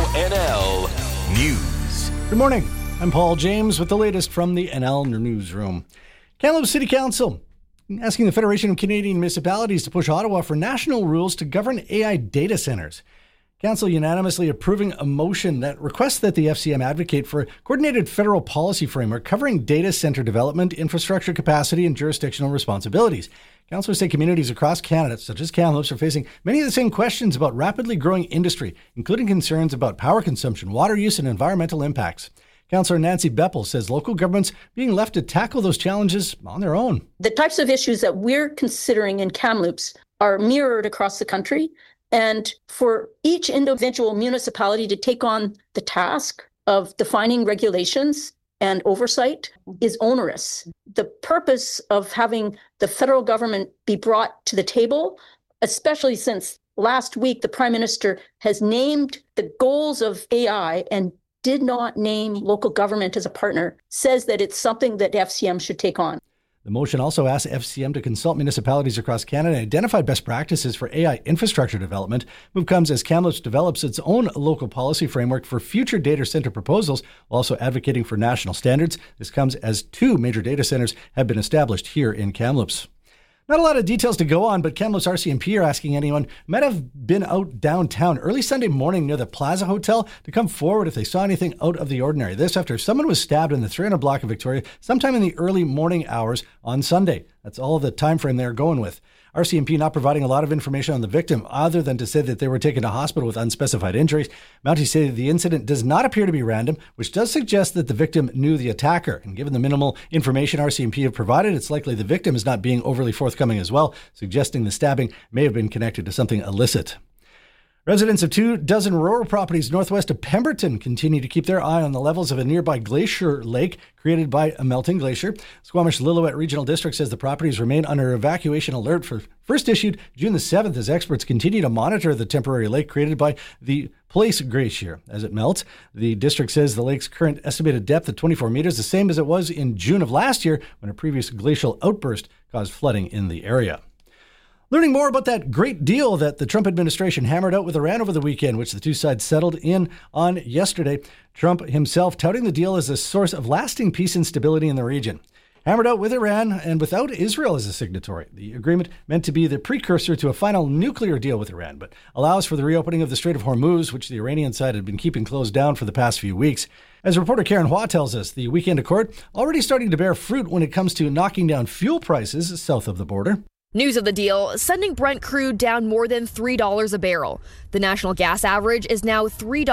NL News. Good morning. I'm Paul James with the latest from the NL Newsroom. Kamloops City Council asking the Federation of Canadian Municipalities to push Ottawa for national rules to govern AI data centres. Council unanimously approving a motion that requests that the FCM advocate for a coordinated federal policy framework covering data centre development, infrastructure capacity, and jurisdictional responsibilities. Councillors say communities across Canada, such as Kamloops, are facing many of the same questions about rapidly growing industry, including concerns about power consumption, water use, and environmental impacts. Councillor Nancy Beppel says local governments being left to tackle those challenges on their own. The types of issues that we're considering in Kamloops are mirrored across the country. And for each individual municipality to take on the task of defining regulations and oversight is onerous. The purpose of having the federal government be brought to the table, especially since last week the Prime Minister has named the goals of AI and did not name local government as a partner, says that it's something that FCM should take on. The motion also asks FCM to consult municipalities across Canada and identify best practices for AI infrastructure development. Move comes as Kamloops develops its own local policy framework for future data centre proposals, while also advocating for national standards. This comes as 2 major data centres have been established here in Kamloops. Not a lot of details to go on, but Kamloops RCMP are asking anyone who might have been out downtown early Sunday morning near the Plaza Hotel to come forward if they saw anything out of the ordinary. This after someone was stabbed in the 300 block of Victoria sometime in the early morning hours on Sunday. That's all the time frame they're going with. RCMP not providing a lot of information on the victim other than to say that they were taken to hospital with unspecified injuries. Mounties say that the incident does not appear to be random, which does suggest that the victim knew the attacker. And given the minimal information RCMP have provided, it's likely the victim is not being overly forthcoming as well, suggesting the stabbing may have been connected to something illicit. Residents of 24 rural properties northwest of Pemberton continue to keep their eye on the levels of a nearby glacier lake created by a melting glacier. Squamish-Lillooet Regional District says the properties remain under evacuation alert first issued June the 7th as experts continue to monitor the temporary lake created by the Place Glacier as it melts. The district says the lake's current estimated depth of 24 meters, the same as it was in June of last year when a previous glacial outburst caused flooding in the area. Learning more about that great deal that the Trump administration hammered out with Iran over the weekend, which the two sides settled in on yesterday. Trump himself touting the deal as a source of lasting peace and stability in the region. Hammered out with Iran and without Israel as a signatory. The agreement meant to be the precursor to a final nuclear deal with Iran, but allows for the reopening of the Strait of Hormuz, which the Iranian side had been keeping closed down for the past few weeks. As reporter Karen Hua tells us, the weekend accord already starting to bear fruit when it comes to knocking down fuel prices south of the border. News of the deal, sending Brent crude down more than $3 a barrel. The national gas average is now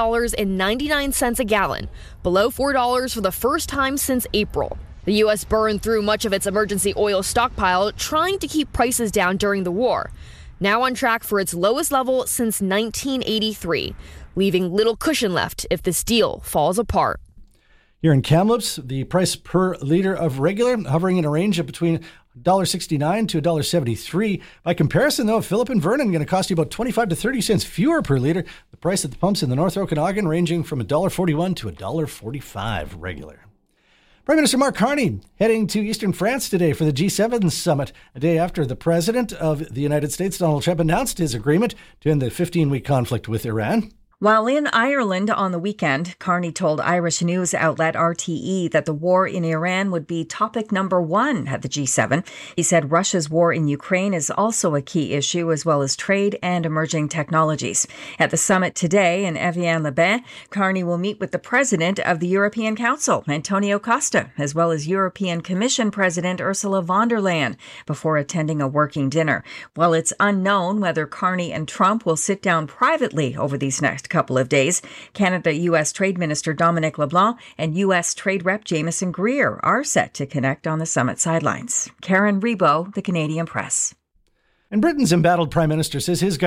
$3.99 a gallon, below $4 for the first time since April. The U.S. burned through much of its emergency oil stockpile, trying to keep prices down during the war. Now on track for its lowest level since 1983, leaving little cushion left if this deal falls apart. Here in Kamloops, the price per litre of regular hovering in a range of between $1.69 to $1.73. By comparison, though, Phillip and Vernon going to cost you about 25 to 30 cents fewer per litre. The price at the pumps in the North Okanagan ranging from $1.41 to $1.45 regular. Prime Minister Mark Carney heading to Eastern France today for the G7 summit, a day after the President of the United States, Donald Trump, announced his agreement to end the 15-week conflict with Iran. While in Ireland on the weekend, Carney told Irish news outlet RTE that the war in Iran would be topic number 1 at the G7. He said Russia's war in Ukraine is also a key issue, as well as trade and emerging technologies. At the summit today in Evian-les-Bains, Carney will meet with the president of the European Council, Antonio Costa, as well as European Commission President Ursula von der Leyen, before attending a working dinner. While it's unknown whether Carney and Trump will sit down privately over these next couple of days, Canada-U.S. Trade Minister Dominic LeBlanc and U.S. Trade Rep Jameson Greer are set to connect on the summit sidelines. Karen Rebo, The Canadian Press. And Britain's embattled Prime Minister says his